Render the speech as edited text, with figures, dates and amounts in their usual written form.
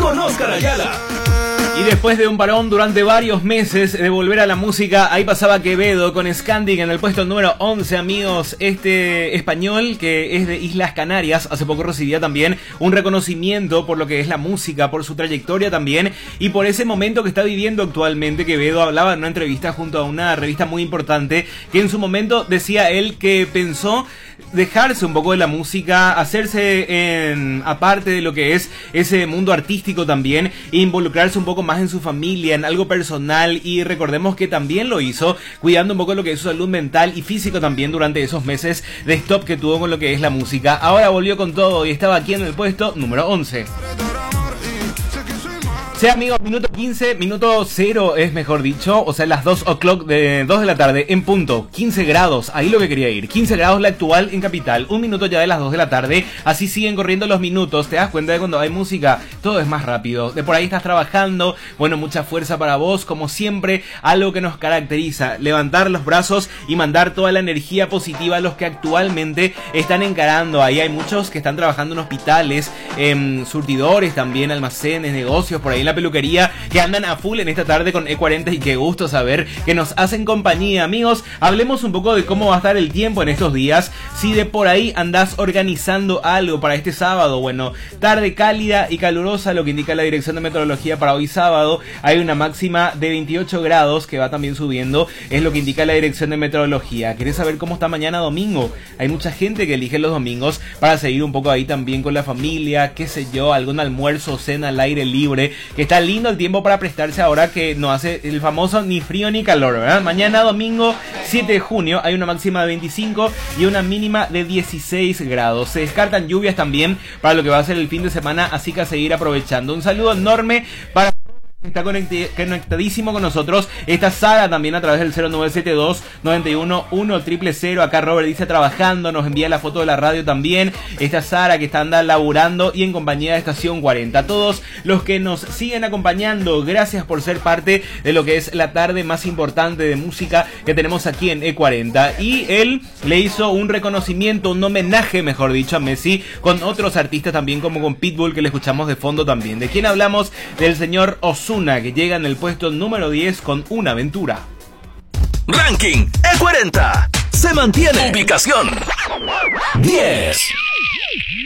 con Oscar Ayala. Y después de un parón durante varios meses de volver a la música, ahí pasaba Quevedo con Scandic en el puesto número 11, amigos. Este español que es de Islas Canarias, hace poco recibía también un reconocimiento por lo que es la música, por su trayectoria también y por ese momento que está viviendo actualmente. Quevedo hablaba en una entrevista junto a una revista muy importante que en su momento decía él que pensó dejarse un poco de la música, hacerse aparte de lo que es ese mundo artístico también, e involucrarse un poco más en su familia, en algo personal, y recordemos que también lo hizo cuidando un poco lo que es su salud mental y físico también durante esos meses de stop que tuvo con lo que es la música. Ahora volvió con todo y estaba aquí en el puesto número 11. Sí, amigos, minuto 15, minuto 0 es mejor dicho, o sea, las 2 de la tarde en punto, 15 grados, ahí lo que quería ir, 15 grados la actual en Capital, un minuto ya de las 2 de la tarde, así siguen corriendo los minutos. Te das cuenta de cuando hay música, todo es más rápido, de por ahí estás trabajando, bueno, mucha fuerza para vos, como siempre, algo que nos caracteriza, levantar los brazos y mandar toda la energía positiva a los que actualmente están encarando. Ahí hay muchos que están trabajando en hospitales, surtidores también, almacenes, negocios, por ahí la peluquería, que andan a full en esta tarde con E40 y qué gusto saber que nos hacen compañía. Amigos, hablemos un poco de cómo va a estar el tiempo en estos días. Si de por ahí andás organizando algo para este sábado, bueno, tarde cálida y calurosa, lo que indica la Dirección de Meteorología para hoy sábado. Hay una máxima de 28 grados que va también subiendo, es lo que indica la Dirección de Meteorología. ¿Querés saber cómo está mañana domingo? Hay mucha gente que elige los domingos para seguir un poco ahí también con la familia, qué sé yo, algún almuerzo, cena al aire libre, que está lindo el tiempo para prestarse ahora que no hace el famoso ni frío ni calor, ¿verdad? Mañana domingo 7 de junio hay una máxima de 25 y una mínima de 16 grados. Se descartan lluvias también para lo que va a ser el fin de semana, así que a seguir aprovechando. Un saludo enorme para... Está conectadísimo con nosotros. Está Sara también a través del 0972-91-1000. Acá Robert dice trabajando, nos envía la foto de la radio también. Está Sara que está laburando y en compañía de Estación 40. Todos los que nos siguen acompañando, gracias por ser parte de lo que es la tarde más importante de música que tenemos aquí en E40. Y él le hizo un reconocimiento, un homenaje, mejor dicho, a Messi, con otros artistas también, como con Pitbull, que le escuchamos de fondo también. ¿De quién hablamos? Del señor Ozuna, que llega en el puesto número 10 con Una Aventura. Ranking E40 se mantiene. Ubicación 10.